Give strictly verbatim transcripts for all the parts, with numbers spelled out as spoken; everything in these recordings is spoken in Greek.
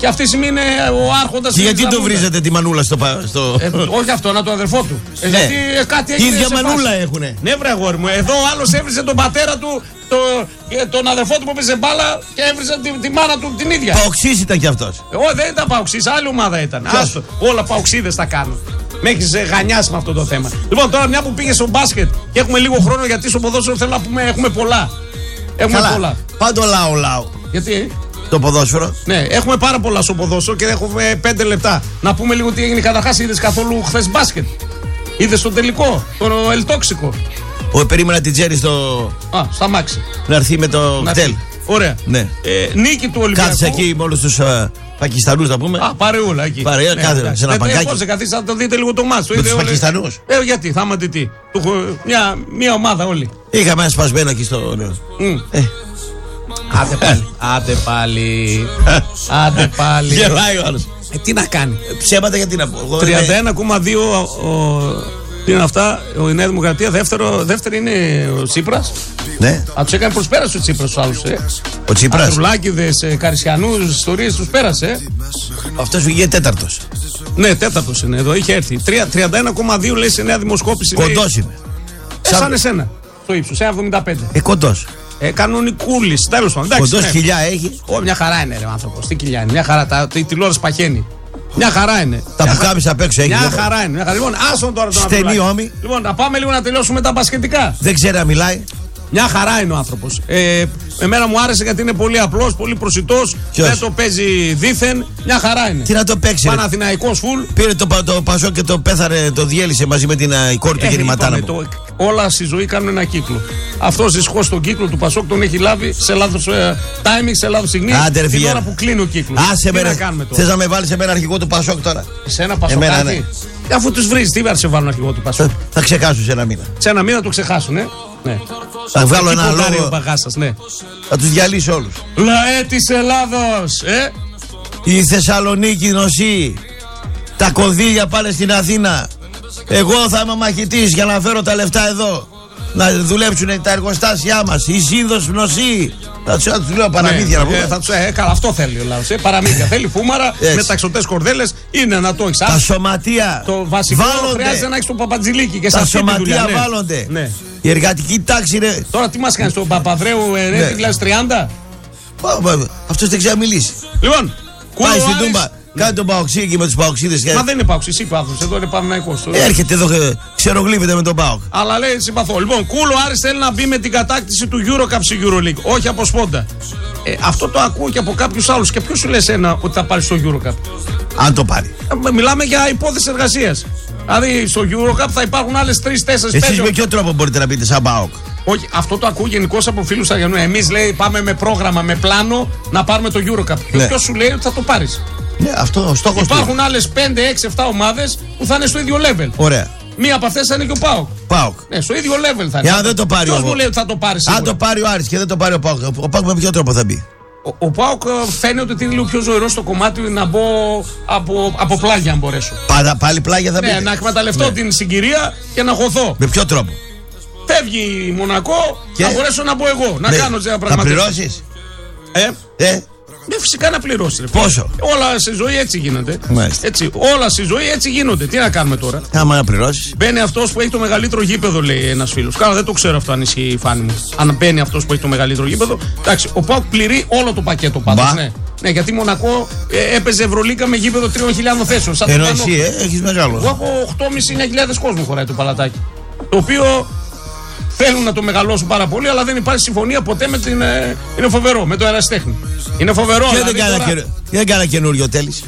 Και αυτή τη στιγμή είναι ο άρχοντας. Και γιατί το βρίζετε τη μανούλα στο. στο... Ε, όχι αυτό, να το αδερφό του. Ε, ναι. Γιατί κάτι έχει. Ίδια μανούλα φάση. Έχουνε. Ναι, βρε αγόρι μου. Εδώ ο άλλος έβριζε τον πατέρα του, το, τον αδερφό του που έπαιζε μπάλα και έβριζε τη, τη μάνα του την ίδια. Παοξής ήταν κι αυτός. Όχι, δεν ήταν παοξής, άλλη ομάδα ήταν. Άστο, όλα παοξίδες τα κάνουν. Με έχεις γανιάσει με αυτό το θέμα. Λοιπόν, τώρα μια που πήγε στο μπάσκετ και έχουμε λίγο χρόνο γιατί στο ποδόσφαιρο θέλω να πούμε έχουμε πολλά. Έχουμε Καλά. πολλά. Πάντο λαό λαό. Γιατί? Το ποδόσφαιρο. Ναι, έχουμε πάρα πολλά στο ποδόσφαιρο και έχουμε πέντε λεπτά. Να πούμε λίγο τι έγινε καταρχάς. Είδες καθόλου χθες μπάσκετ? Είδες το τελικό, το ελτόξικο? Ο περίμενα την Τζέρι στο. Α, στα μάξι. Να έρθει με το κτέλ. Ωραία. Ναι. Ε, νίκη του Ολυμπιακού. Κάθισε εκεί με όλους τους uh, Πακιστανούς να πούμε. Α, παρεούλα εκεί. Παρεούλα, ναι, κάθισε σε ένα παγκάκι. Δεν καθίστε να το δείτε λίγο το μάτσο. Με τους Πακιστανούς. Ε, γιατί, θα άμα τι. Μια, μια ομάδα όλοι. Είχαμε ένα σπασμένο εκεί στο. Mm. Ε. Άντε πάλι. Άντε πάλι. Άντε πάλι. Γελάει ο άλλος. Ε, τι να κάνει. Ψέματα γιατί να πω. τριάντα ένα κόμμα δύο τι είναι αυτά, η Νέα Δημοκρατία. Δεύτερο, δεύτερη είναι ο Τσίπρας. Ναι. Α, τους έκανε προσπέρασε ο Τσίπρας στους άλλους. Ε. Ο Τσίπρας. Ανδρουλάκηδες, ε, Καρισιανούς, ιστορίες τους πέρασε. Ε. Αυτός βγήκε τέταρτος. Ναι, τέταρτος είναι εδώ, είχε έρθει. τριάντα ένα κόμμα δύο λέει σε νέα δημοσκόπηση. Κοντός είμαι. Ε, σαν εσένα. Στο ύψος, ένα εβδομήντα πέντε. Ε, κοντός. Ε, κανονικούλης, τέλος πάντων. Κοντός ναι. χιλιά έχει. Ω, μια χαρά είναι ρε άνθρωπος. Τι κοιλιά είναι, μια χαρά. Τα, η τηλεόραση παχαίνει. Μια χαρά είναι. Τα πουκάμισα απ' έξω έχει. Μια χαρά είναι. Μια χαρά. Λοιπόν, άσον τώρα τον Στενή ώμη. Λοιπόν, να πάμε λίγο να τελειώσουμε τα μπασκετικά. Δεν ξέρει να μιλάει. Μια χαρά είναι ο άνθρωπος. Ε, εμένα μου άρεσε γιατί είναι πολύ απλός, πολύ προσιτός. Δεν το παίζει δήθεν. Μια χαρά είναι. Τι να το παίξει. Παναθηναϊκός φουλ. Πήρε το, το Πασό και το πέθανε, το διέλυσε μαζί με την η κόρη του γεννηματάνα μου. Όλα στη ζωή κάνουν ένα κύκλο. Αυτός δυστυχώς τον κύκλο του Πασόκ τον έχει λάβει σε λάθος ε, timing, σε λάθος στιγμή. Άντε, την ώρα που κλείνει ο κύκλος. Άσε με, θες να με βάλεις σε μένα αρχηγό του Πασόκ τώρα? Σε ένα Πασόκ. Ναι. Αφού τους βρεις, τι θα σε βάλουν αρχηγό του Πασόκ? Θα, θα ξεχάσουν σε ένα μήνα. Σε ένα μήνα το ξεχάσουν, ε. Ναι. Θα βγάλω ένα λόγο. Παγάσας, ναι. Θα τους διαλύσω όλους. Λαέ της Ελλάδος, ε. Η Θεσσαλονίκη νοσεί. Τα κονδύλια πάνε στην Αθήνα. Εγώ θα είμαι μαχητής για να φέρω τα λεφτά εδώ. Να δουλέψουν τα εργοστάσια μας. Η Σύνδος νοσεί. Θα τους λέω παραμύθια να πούμε. Καλά, αυτό θέλει ο λαός. Παραμύθια θέλει, φούμαρα, με ταξωτές κορδέλες. Είναι να το έχεις. Τα σωματεία. Το βασικό χρειάζεται να έχεις το Παπατζηλίκι και τα σωματεία βάλλονται. Η εργατική τάξη είναι. Τώρα τι μας κάνεις, τον Παπαδρέου δύο χιλιάδες τριάντα? Αυτός δεν ξέρει να μιλήσει. Λοιπόν, πάει στην Τούμπα. Κάνει τον Παοξίδη με τους Παοξίδες. Μα δεν είναι Παοξίδης, είπε άνθρωπος. Εδώ είναι Παναθηναϊκός. Έρχεται εδώ, ξερογλύβεται με τον Πάοκ. Αλλά λέει συμπαθώ. Λοιπόν, Κούλο Άρης θέλει να μπει με την κατάκτηση του Eurocup στη EuroLeague. Όχι από σπόντα. Ε, αυτό το ακούω και από κάποιους άλλους. Και ποιος σου λες ένα ότι θα πάρει στο Eurocup? Αν το πάρει. Ε, μιλάμε για υπόθεση εργασίας. Δηλαδή στο Eurocup θα υπάρχουν άλλες τρεις τέσσερις πέντε. Εσείς με ποιο τρόπο μπορείτε να μπείτε σαν Πάοκ? Όχι, αυτό το ακούω γενικώς από φίλους Αριανού. Εμείς λέει πάμε με πρόγραμμα, με πλάνο να πάρουμε το Eurocup. Ναι. Ποιος σου λέει ότι θα το πάρεις? Ναι, αυτό ο στόχος. Υπάρχουν άλλες πέντε, έξι, επτά ομάδες που θα είναι στο ίδιο level. Ωραία. Μία από αυτές θα είναι και ο ΠΑΟΚ. ΠΑΟΚ. Ναι, στο ίδιο level θα είναι. Αν δεν το πάρει ο Ποιος μου λέει ότι θα το πάρει σίγουρα? Αν το πάρει ο Άρης και δεν το πάρει ο ΠΑΟΚ, ο ΠΑΟΚ με ποιο τρόπο θα μπει? Ο, ο ΠΑΟΚ φαίνεται ότι είναι λίγο πιο ζωηρό στο κομμάτι να μπω από, από πλάγια, αν μπορέσω. Πάντα, πάλι πλάγια θα μπει. Ναι, να εκμεταλλευτώ ναι. την συγκυρία και να χωθώ. Με ποιο τρόπο? Φεύγει η Μονακό, και... να μπορέσω να μπω εγώ. Να ναι. κάνω τις πραγματικές. Θα πληρώσεις? Ε, ε. Ναι, φυσικά να πληρώσει. Πόσο? Όλα στη ζωή έτσι γίνεται. Έτσι, όλα στη ζωή έτσι γίνονται. Τι να κάνουμε τώρα? Άμα να πληρώσει. Μπαίνει αυτός που έχει το μεγαλύτερο γήπεδο, λέει ένας φίλος. Καλά, δεν το ξέρω αυτό αν ισχύει η φάνη μου. Αν μπαίνει αυτός που έχει το μεγαλύτερο γήπεδο. Εντάξει, ο ΠΑΟΚ πληρεί όλο το πακέτο πάντως. Ναι. Ναι, γιατί Μονακό ε, έπαιζε Ευρωλίκα με γήπεδο τριών χιλιάδων θέσεων. Ενώ εσύ ε, έχεις μεγάλο. Εγώ έχω οκτώ χιλιάδες με εννιά χιλιάδες κόσμο χωράει το παλατάκι. Το οποίο θέλουν να το μεγαλώσουν πάρα πολύ, αλλά δεν υπάρχει συμφωνία ποτέ με την. Ε, είναι φοβερό, με το ερασιτέχνη. Είναι φοβερό. Και δηλαδή, δεν τώρα... και... κάνα καινούριο Τέλης.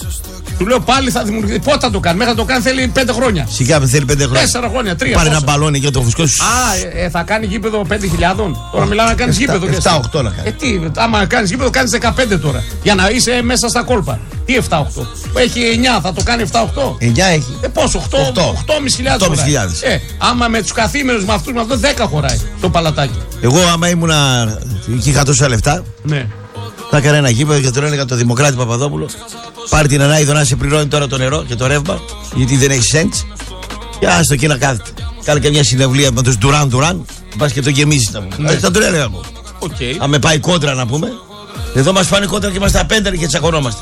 Του λέω πάλι θα δημιουργηθεί. Πότε θα το κάνει? Μέχρι να το κάνει θέλει πέντε χρόνια. Σιγά με θέλει πέντε χρόνια. Τέσσερα χρόνια, τρία. Πάρε ένα μπαλόνι για το φουσκό σου. Α, ε, ε, θα κάνει γήπεδο πέντε χιλιάδες. Τώρα μιλάμε να κάνει γήπεδο. επτά οκτώ να κάνει. Ε, τι, άμα κάνει γήπεδο κάνει δεκαπέντε τώρα. Για να είσαι μέσα στα κόλπα. Τι επτά οκτώ? Έχει εννιά, θα το κάνει επτά οκτώ. εννιά έχει. Ε, πόσο, οκτώ χιλιάδες χιλιάδες. Ε, άμα με του καθήμενου με αυτού με αυτό δέκα χωράει το παλατάκι. Εγώ άμα ήμουνα και είχα τόσα λεφτά. Ναι. Θα έκανα ένα γήπεδο και τον έλεγα το Δημοκράτη Παπαδόπουλο. Πάρει την Ανάηδο να σε πληρώνει τώρα το νερό και το ρεύμα, γιατί δεν έχει σέντς. Και άστο εκεί να κάθεται. Κάνε και μια συνευλία με τους Ντουράν Ντουράν. Πας και το γεμίζεις να πούμε. Έτσι θα τον έλεγα εγώ. Okay. Αν με πάει κόντρα να πούμε. Εδώ μας πάνε κόντρα και είμαστε απέντε και τσακωνόμαστε.